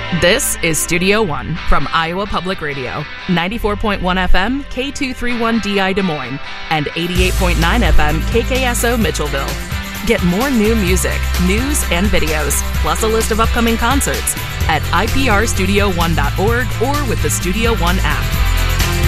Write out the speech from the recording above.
This is Studio One from Iowa Public Radio, 94.1 FM, K231DI Des Moines, and 88.9 FM, KKSO Mitchellville. Get more new music, news, and videos, plus a list of upcoming concerts at iprstudio1.org or with the Studio One app.